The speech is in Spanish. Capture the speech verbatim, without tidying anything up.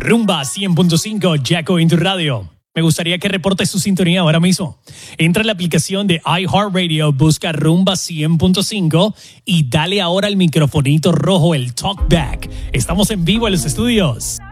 Rumba cien punto cinco, Jacko en tu radio. Me gustaría que reportes su sintonía ahora mismo. Entra en la aplicación de iHeartRadio, busca Rumba cien punto cinco y dale ahora al microfonito rojo, el talkback. Estamos en vivo en los estudios.